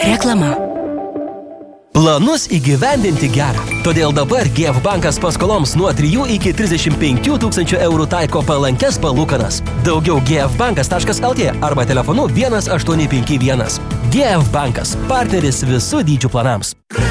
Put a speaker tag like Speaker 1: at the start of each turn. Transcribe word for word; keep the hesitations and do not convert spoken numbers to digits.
Speaker 1: Reklama.
Speaker 2: Planus įgyvendinti gerą. Todėl dabar G F bankas paskoloms nuo trijų iki trisdešimt penkių tūkstančių eurų taiko palankes palūkanas. Daugiau G F bankas taškas L T arba telefonu vienas aštuoni penki vienas. G F bankas – partneris visų dydžių planams.